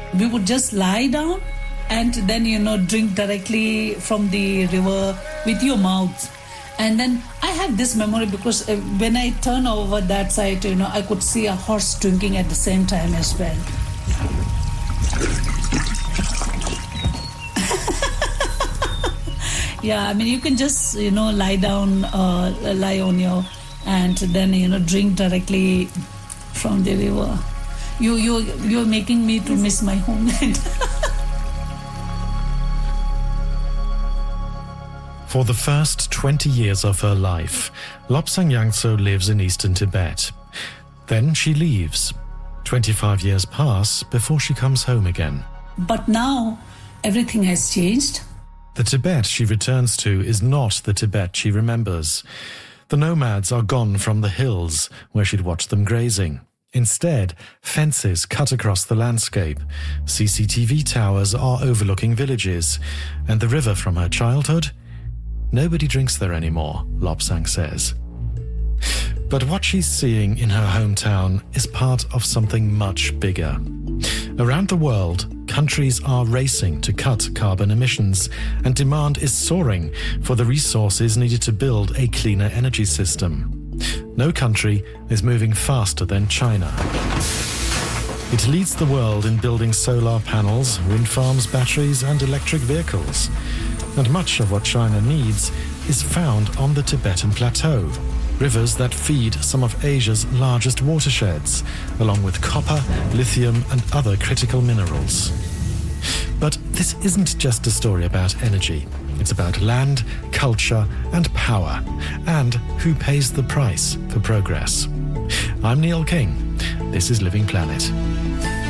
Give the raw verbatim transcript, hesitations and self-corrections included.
we would just lie down and then, you know, drink directly from the river with your mouth. And then I have this memory because uh, when I turn over that side, you know, I could see a horse drinking at the same time as well. Yeah, I mean, you can just, you know, lie down, uh, lie on your, and then, you know, drink directly from the river. You, you, you're making me to miss my homeland. For the first twenty years of her life, Lobsang Yangtze lives in eastern Tibet. Then she leaves. twenty-five years pass before she comes home again. But now everything has changed. The Tibet she returns to is not the Tibet she remembers. The nomads are gone from the hills where she'd watched them grazing. Instead, fences cut across the landscape. C C T V towers are overlooking villages. And the river from her childhood? Nobody drinks there anymore, Lobsang says. But what she's seeing in her hometown is part of something much bigger. Around the world, countries are racing to cut carbon emissions, and demand is soaring for the resources needed to build a cleaner energy system. No country is moving faster than China. It leads the world in building solar panels, wind farms, batteries, and electric vehicles. And much of what China needs is found on the Tibetan Plateau. Rivers that feed some of Asia's largest watersheds, along with copper, lithium, and other critical minerals. But this isn't just a story about energy. It's about land, culture, and power, and who pays the price for progress. I'm Neil King. This is Living Planet.